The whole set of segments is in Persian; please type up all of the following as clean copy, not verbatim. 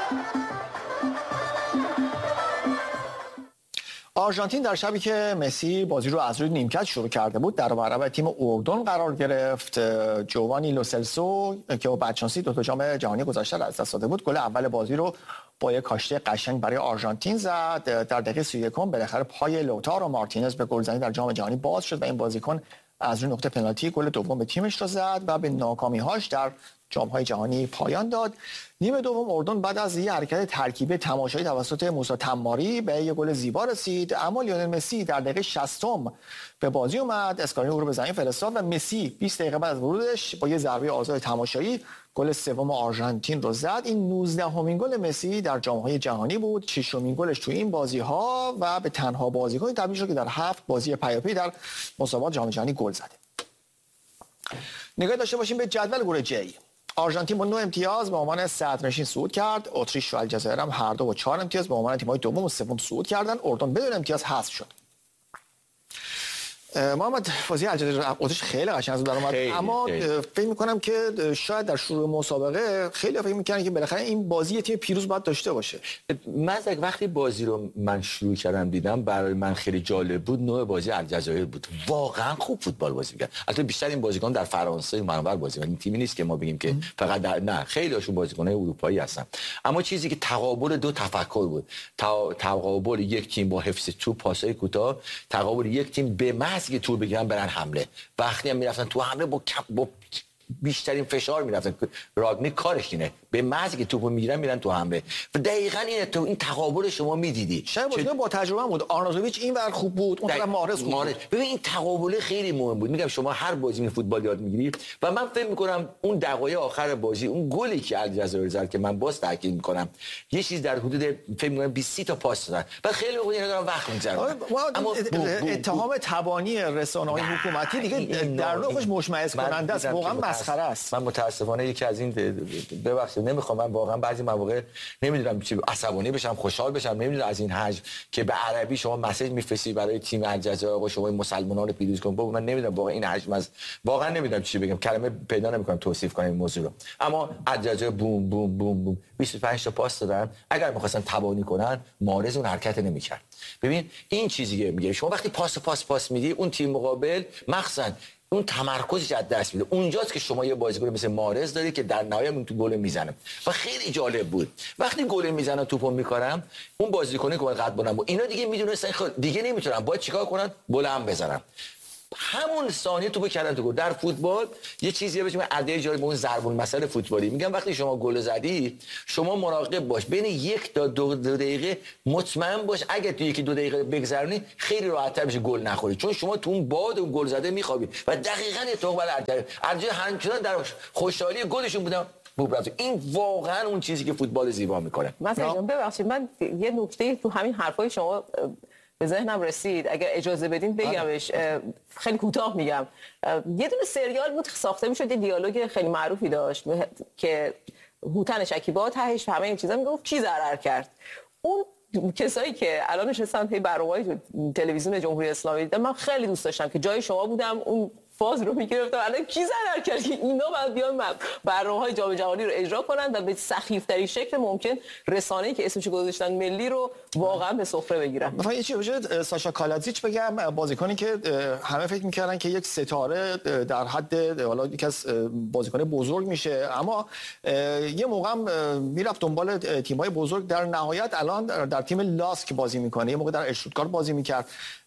آرژانتین در شبی که مسی بازی رو از روی نیمکت شروع کرده بود در برابر تیم اردن قرار گرفت. جوانی لوسلسو که با بدشانسی 2 جام جهانی گذشته را از دست داده بود، گل اول بازی رو با یک کاشته قشنگ برای آرژانتین زد. در دقیقه 31 بالاخره پای لوتارو مارتینز به گلزنی در جام جهانی باز شد و این بازیکن از روی نقطه پنالتی گل دوم به تیمش را زد و به ناکامی‌هاش در جام‌های جهانی پایان داد. نیمه دوم اردن بعد از یک حرکت ترکیبی تماشایی توسط موسی تماری به یک گل زیبا رسید، اما لیونل مسی در دقیقه 60 به بازی اومد، اسکارینی او رو به زمین فرستاد و مسی 20 دقیقه بعد از ورودش با یه ضربه آزاد تماشایی گل سوم آرژانتین رو زد. این 19مین گل مسی در جام‌های جهانی بود، 6مین گلش تو این بازی‌ها و به تنها بازیکن تبدیل شد که در 7 بازی پیاپی در مسابقات جام جهانی گل زده. نگاه داشته باشیم به جدول گروه جی. آرژانتین با 9 امتیاز به عنوان صدرنشین صعود کرد. اتریش و الجزایر هم هر دو با 4 امتیاز به عنوان تیم‌های دوم و سوم صعود کردند. اردن بدون امتیاز حذف شد. محمد، بازی الجزایر اتریش خیلی قشنگ در اومد، اما فکر می‌کنم که شاید در شروع مسابقه خیلی فکر می‌کردن که بالاخره این بازی تیم پیروز باید داشته باشه. من وقتی بازی رو من شروع کردم دیدم، برای من خیلی جالب بود. نوع بازی الجزایر بود، واقعا خوب فوتبال بازی می‌کرد. البته بیشتر این بازیکن در فرانسه منور بازی می‌کنن، این تیمی نیست که ما بگیم که فقط نه، خیلی هاشون بازیکن‌های اروپایی هستن. اما چیزی که تقابل دو تفکر بود، تقابل یک تیم با حفظ توپ، پاس‌های کوتاه، تقابل یک تیم به محض که توپ بگیرن برن حمله. وقتی هم میرفتن تو حمله با بیشترین فشار میرفتن. راگنی کارش اینه، به محض که توپو میگیرن میرن تو حمله و دقیقاً اینه. تو این تقابل شما میدیدی. شاید بازیکن با تجربه بود. آرناتوویچ این ور خوب بود، اون طرف مارز خوب بود. ببین این تقابل خیلی مهم بود. میگم شما هر بازی می فوتبال یاد میگیری و من فکر میکنم اون دقایق آخر بازی، اون گلی که الجزایر زد که من باز تاکید میکنم، یه چیز در حدود فکر میکنم 20 تا پاس دادن و خیلی موقع اینا دارن وقت می‌گذرونن. اما اتهام تبانی رسانه‌های حکومتی دیگه در نوعش مشمئز کننده است، واقعا مسخره است. من متاسفانه یکی از این، ببخشید نمیخوام، من واقعا بعضی مواقع نمیدونم چی عصبانی بشم، خوشحال بشم، نمیدونم از این حجم که به عربی شما مسیج میفرستی برای تیم الجزایر آقا شما مسلمانان رو پیروز کن. من نمیدونم واقعا این حجم از، واقعا نمیدونم چی بگم، کلمه پیدا نمیکنم توصیف کنم این موضوع رو. اما الجزایر بوم بوم بوم بوم 25 تا پاس دادن. اگر می‌خواستن تبانی کنن مارز اون حرکت نمی‌کرد. ببین این چیزی که میگه شما وقتی پاس میدی، اون تیم مقابل مخصوصا اون تمرکزش از دست میده. اونجاست که شما یه بازیکن مثل مارز داری که در نهایت اون تو گل میزنه و خیلی جالب بود وقتی گل میزنه توپو میکارم، اون بازیکنی که قد بلند بود، اینا دیگه میدونستن دیگه نمیتونن، باید چیکار کنن؟ بلند بزنن. همون ثانیه توپو کردن تو گل. در فوتبال یه چیزیه بهش میگن عده جاری به اون ضرب المثل فوتبالی. میگم وقتی شما گل زدی، شما مراقب باش بین 1 تا 2 دقیقه مطمئن باش اگه تو 1-2 دقیقه بگذرونی خیلی راحت‌تر میشه گل نخوری، چون شما تو اون باد اون گل زده میخوابی و دقیقاً اتفاق برای ارجاء همچنان در خوشحالی گلشون بودن. این واقعا اون چیزی که فوتبال زیبا میکنه. مثلا ببخشید من یه نکته تو همین حرفای شما به ذهنم رسید، اگر اجازه بدین بگمش. خیلی کوتاه میگم. یه دونه سریال بود ساخته میشد، یه دیالوگ خیلی معروفی داشت که هوتن شکیبا تهش همه این چیزا میگفت کی ضرر کرد. اون کسایی که الان نشستن پی برنامه‌های تلویزیون جمهوری اسلامی دیدن، من خیلی دوست داشتم که جای شما بودم اون فاز رو میگرفتم. الان کی ضرر کرد که اینا بعد بیان برنامه‌های جام جهانی رو اجرا کنن و به سخیفترین شکل ممکن رسانه‌ای که اسمش گذاشتن ملی رو واقعا به سفره بگیرن. مثلا یه چیزی وجود ساشا کالاتزیچ بگم، بازیکنی که همه فکر می‌کردن که یک ستاره در حد حالا یکی از بازیکن بزرگ میشه، اما یه موقع میرفت دنبال تیم‌های بزرگ، در نهایت الان در تیم لاسک بازی میکنه، یه موقع در اشتوتگارت بازی میکرد،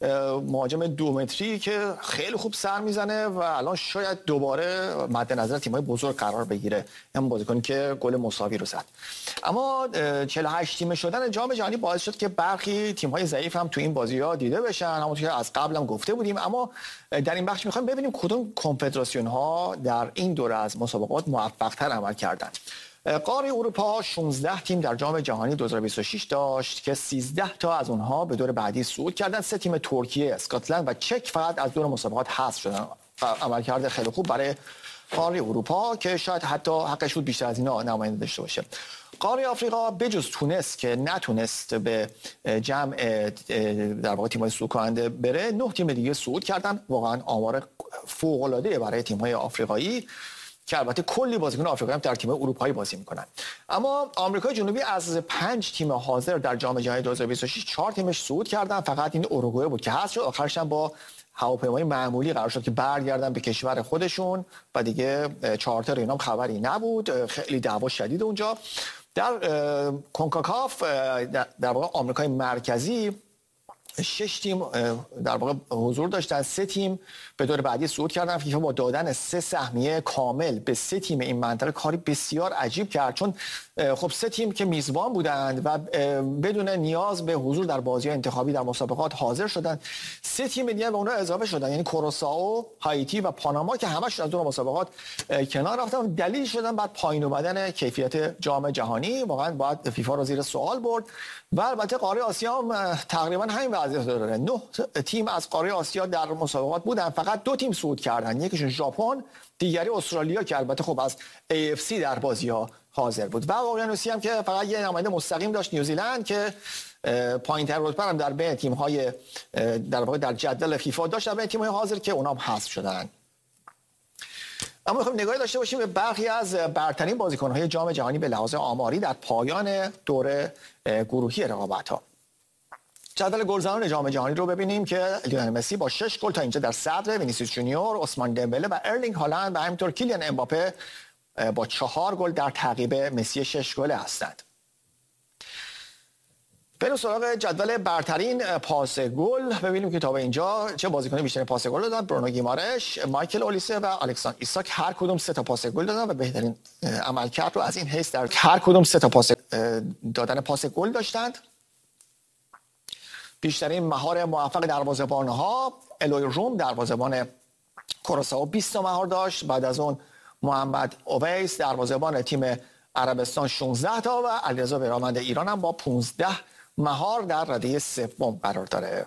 مهاجم 2 متری که خیلی خوب سر میزنه و الان شاید دوباره مد نظر تیم‌های بزرگ قرار بگیره. این بازیکنی که گل مساوی رو زد. اما 48 تیمه شدن جام جهانی باعث شد که برخی تیم‌های ضعیف هم تو این بازی‌ها دیده بشن، همونطور که از قبل هم گفته بودیم. اما در این بخش می‌خوایم ببینیم کدوم کنفدراسیون‌ها در این دوره از مسابقات موفق‌تر عمل کردند. قاره اروپا 16 تیم در جام جهانی 2026 داشت که 13 تا از اونها به دور بعدی صعود کردند. 3 تیم ترکیه، اسکاتلند و چک فقط از دور مسابقات حذف شدن. عملکرد خیلی خوب برای قاره اروپا که شاید حتی حقش بود بیشتر از اینا نماینده داشته باشه. قاره آفریقا بجز تونس که نتونست به جمع در واقع تیم‌های صعود کننده بره، 9 تیم دیگه صعود کردن. واقعا آمار فوق‌العاده برای تیم‌های آفریقایی که البته کلی بازیکن آفریقایی هم در تیم اروپایی بازی میکنن. اما آمریکای جنوبی از 5 تیم حاضر در جام جهانی 2026 4 تیمش صعود کردن، فقط این اوروگوئه بود که حذف شد. آخرش هم با هواپیمای معمولی قرار شد که برگردن به کشور خودشون و دیگه چارتر اینام خبری نبود. خیلی دعوا شدید اونجا. در کنکاکاف در واقع آمریکای مرکزی 6 تیم در واقع حضور داشتن. 3 تیم به دور بعدی صعود کردن. فیفا با دادن 3 سهمیه کامل به 3 تیم این منطقه کاری بسیار عجیب کرد، چون خب 3 تیم که میزبان بودند و بدون نیاز به حضور در بازی‌های انتخابی در مسابقات حاضر شدن. 3 تیم دیگه به اونها اضافه شدن، یعنی کوروسائو، هایتی و پاناما که همش از دور مسابقات کنار رفتن. دلیل شدن بعد پایین اومدن کیفیت جام جهانی. واقعا باید فیفا رو زیر سوال برد. و البته قاره آسیا هم تقریبا همین وضعیت داره. 9 تیم از قاره آسیا در مسابقات بودن، فقط 2 تیم صعود کردن، یکیشون ژاپن، دیگری استرالیا که البته خب از AFC در بازی‌ها حاضر بود. و اقیانوسی هم که فقط یه نماینده مستقیم داشت، نیوزیلند، که پایین‌تر رتبه هم در بین تیم‌های در واقع در جدول فیفا داشت در بین تیم‌های حاضر که اونها هم حذف شدن. اما می‌خوایم نگاهی داشته باشیم به برخی از برترین بازیکن‌های جام جهانی به لحاظ آماری در پایان دوره گروهی رقابت‌ها. جدول گلزنان جام جهانی رو ببینیم که لیونل مسی با 6 گل تا اینجا در صدر، وینیسیوس جونیور، عثمان دمبله و ارلینگ هالند و همینطور کیلیان امباپه با 4 گل در تعقیب مسی 6 گله هستند. بریم سراغ جدول برترین پاس گل، ببینیم که تا به اینجا چه بازیکنی بیشترین پاس گل دادن. برونو گیمارش، مایکل اولیسه و الکساندر ایساک هر کدوم 3 تا پاس گل دادن و بهترین عملکرد رو از این حیث در هر کدوم 3 تا پاس دادن پاس گل داشتند. بیشترین مهار موفق دروازه‌بان‌ها، الوی روم دروازه‌بان کوروسائو 20 تا مهار داشت. بعد از اون محمد اویس دروازه‌بان تیم عربستان 16 تا و علیرضا بیرانوند ایران هم با 15 مهار در رده سوم قرار داره.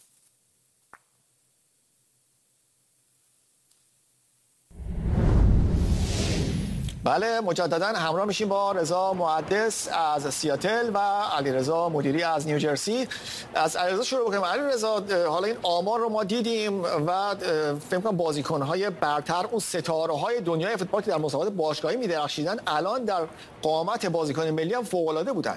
بله، مجددا همراه میشیم با رضا محدث از سیاتل و علیرضا مدیری از نیوجرسی. از علیرضا شروع بکنیم. علیرضا، حالا این آمار رو ما دیدیم و فکر کنم بازیکن‌های برتر، اون ستاره‌های دنیای فوتبال که در مسابقات باشگاهی می‌درخشیدن، الان در قامت بازیکن ملی هم فوق‌العاده بودن.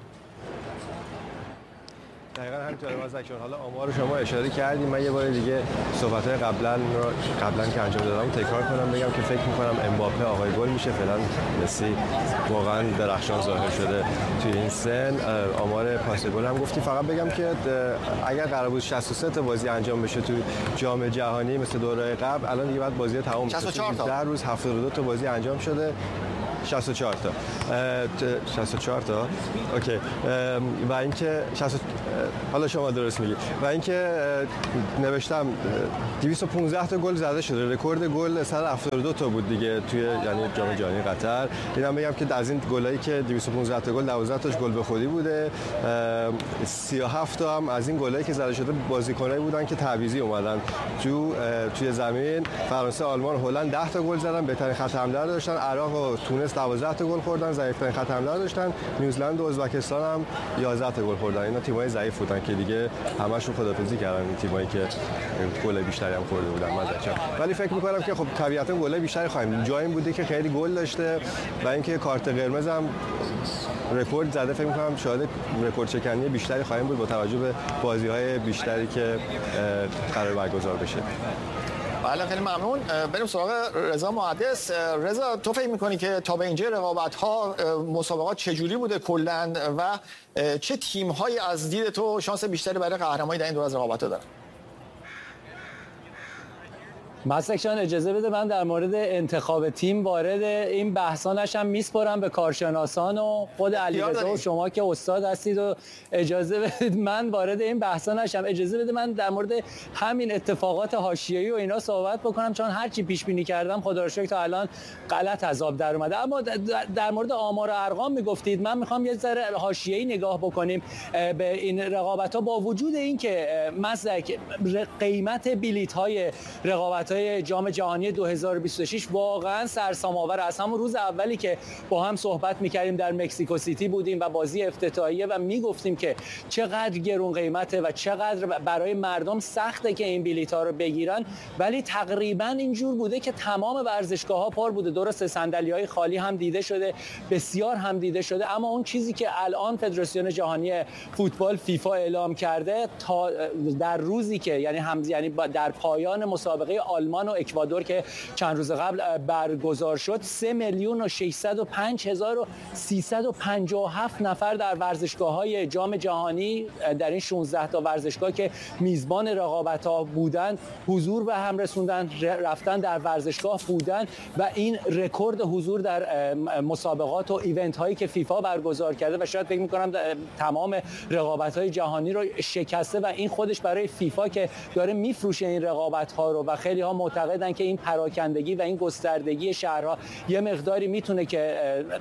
دقیقاً همینطوره مازکشون. حالا آمار شما اشاره کردیم، من یه بار دیگه صحبت‌های قبلا که انجام دادم تکرار کنم، بگم که فکر می‌کنم امباپه آقای گل میشه. فعلا مسی واقعاً درخشان ظاهر شده توی این سن. آمار پاس گل هم گفتی. فقط بگم که اگر قرار بود 63 تا بازی انجام بشه تو جام جهانی مثل دوره قبل، الان دیگه بعد بازی تمام بشه. 64 تا. در روز 72 تا بازی انجام شده. 64 تا 64 تا اوکی. و اینکه حالا شما درست میگی. و اینکه نوشتم 215 تا گل زده شده، رکورد گل 172 تا بود دیگه توی یعنی جام جهانی قطر. اینم بگم که از این گلایی که 215 تا گل 12 تاش گل به خودی بوده. 37 تا هم از این گلایی که زده شده بازیکنایی بودن که تعویضی اومدن توی زمین. فرانسه، آلمان، هلند 10 تا گل زدن، بهترین خط حمله داشتن. عراق و تونس 12 تا گل خوردن، ضعیف‌ترین خط حمله داشتن. نیوزلند و ازبکستان هم 11 تا گل خوردن. اینا تیم‌های ضعیف بودن که دیگه همشون خدافظی کردن، این تیمایی که گل بیشتری هم خورده بودن مثلا. ولی فکر می‌کنم که خب طبیعتاً گل بیشتری خواهیم. جایی بوده که خیلی گل داشته و اینکه کارت قرمز هم رکورد زده. فکر می‌کنم شاید رکورد شکنی بیشتری خواهیم بود با توجه به بازی‌های بیشتری که قرار برگزار بشه. بله، خیلی ممنون. بریم سراغ رضا محدث. رضا، تو فکر می‌کنی که تا به اینجا رقابت‌ها مسابقات چجوری بوده کلاً و چه تیم‌هایی از دید تو شانس بیشتری برای قهرمانی در این دور از رقابت‌ها دارن؟ مسکشان اجازه بده من در مورد انتخاب تیم وارد این بحثا نشم، میسپرم به کارشناسان و خود علیرضا و شما که استاد هستید و اجازه بدید من وارد این بحثا نشم. اجازه بده من در مورد همین اتفاقات حاشیه‌ای و اینا صحبت بکنم، چون هر چی پیش بینی کردم خدا رو شکر تا الان غلط از آب در اومده. اما در مورد آمار و ارقام میگفتید، من میخوام یه ذره حاشیه‌ای نگاه بکنیم به این رقابت‌ها. با وجود اینکه مسلک قیمت بلیط‌های رقابت رقابت‌های جام جهانی 2026 واقعا سرسام‌آور است. همون روز اولی که با هم صحبت می‌کردیم در مکزیکو سیتی بودیم و بازی افتتاحیه و میگفتیم که چقدر گرون قیمته و چقدر برای مردم سخته که این بلیط‌ها رو بگیرن، ولی تقریبا اینجور بوده که تمام ورزشگاه‌ها پر بوده. درسته صندلی‌های خالی هم دیده شده، بسیار هم دیده شده، اما اون چیزی که الان فدراسیون جهانی فوتبال فیفا اعلام کرده تا در روزی که یعنی در پایان مسابقه آلمان و اکوادور که چند روز قبل برگزار شد 3,605,357 نفر در ورزشگاه‌های جام جهانی در این 16 تا ورزشگاه که میزبان رقابت‌ها بودند حضور به هم رسوندن، رفتن در ورزشگاه بودن و این رکورد حضور در مسابقات و ایونت هایی که فیفا برگزار کرده و شاید فکر می‌کنم تمام رقابت‌های جهانی رو شکسته و این خودش برای فیفا که داره میفروشه این رقابت‌ها رو و خیلی ها معتقدن که این پراکندگی و این گستردگی شهرها یه مقداری میتونه که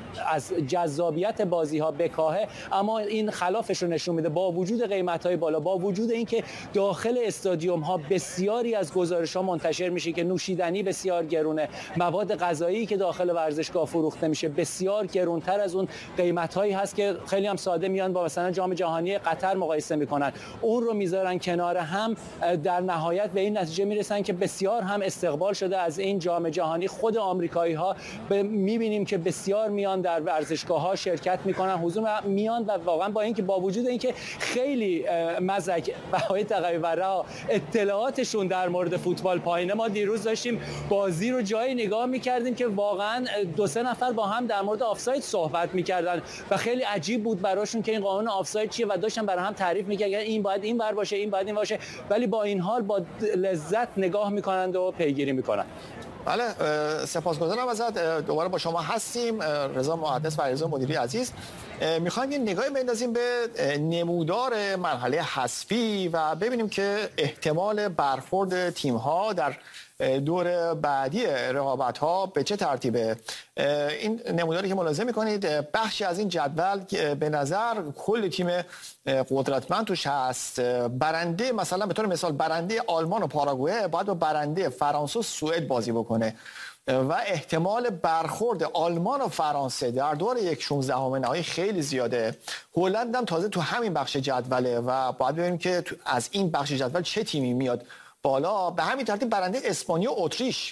از جذابیت بازی‌ها بکاهه، اما این خلافش رو نشون میده. با وجود قیمت‌های بالا، با وجود اینکه داخل استادیوم‌ها بسیاری از گزارش‌ها منتشر میشه که نوشیدنی بسیار گرونه، مواد غذایی که داخل ورزشگاه فروخته میشه بسیار گرونتر از اون قیمت‌هایی هست که خیلی هم ساده میان با مثلا جام جهانی قطر مقایسه میکنن، اون رو میذارن کنار هم، در نهایت به این نتیجه میرسن که بسیار هم استقبال شده از این جام جهانی. خود آمریکایی‌ها میبینیم که بسیار میان در ورزشگاه‌ها شرکت میکنن، حضور میان و واقعا با اینکه با وجود اینکه خیلی مزک بهای تقوی‌ورها اطلاعاتشون در مورد فوتبال پایینه، ما دیروز داشتیم بازی رو جایی نگاه میکردیم که واقعا 2-3 نفر با هم در مورد آفساید صحبت میکردن و خیلی عجیب بود براشون که این قانون آفساید چیه و داشتن برای هم تعریف میکردن این باید این ور باشه، این باید این باشه، ولی با این حال با لذت نگاه میکنند و پیگیری میکنن. بله، سپاسگزارم ازت. دوباره با شما هستیم. رضا محدث و علیرضا مدیری عزیز، میخوایم یه نگاهی بندازیم به نمودار مرحله حذفی و ببینیم که احتمال برخورد تیم‌ها در دور بعدی رقابت‌ها به چه ترتیبه. این نموداری که ملاحظه می‌کنید بخشی از این جدول به نظر کل تیم قدرتمند توش هست. برنده مثلا به طور مثال برنده آلمان و پاراگوئه باید با برنده فرانسه و سوئد بازی بکنه و احتمال برخورد آلمان و فرانسه در دور 1/16 نهایی خیلی زیاده. هلند هم تازه تو همین بخش جدوله و باید ببینیم که از این بخش جدول چه تیمی میاد بالا. به همین ترتیب برنده اسپانیا و اتریش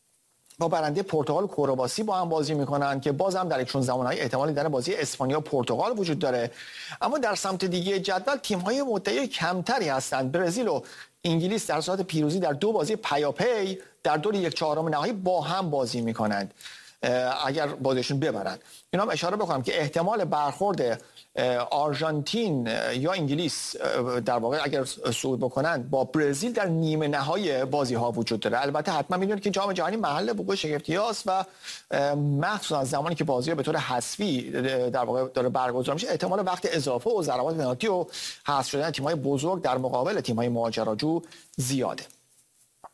با برنده پرتغال و کرواسی با هم بازی میکنن که باز هم در 1/16 نهایی احتمال دیدن بازی اسپانیا و پرتغال وجود داره. اما در سمت دیگه جدول تیم‌های مدعی کمتری هستند. برزیل و انگلیس در صورت پیروزی در 2 بازی پیاپی در دور 1/4 نهایی با هم بازی میکنند اگر بازیشون ببرن. اینا هم اشاره بکنم که احتمال برخورد آرژانتین یا انگلیس در واقع اگر صعود بکنن با برزیل در نیمه نهایی بازی ها وجود داره. البته حتما میدونید که جام جهانی محل وقوع شگفتیاست و مخصوصا زمانی که بازی ها به طور حذفی در واقع داره برگزار میشه احتمال وقت اضافه و ضربات پنالتی و حذف شدن تیم‌های بزرگ در مقابل تیم‌های ماجراجو زیاده.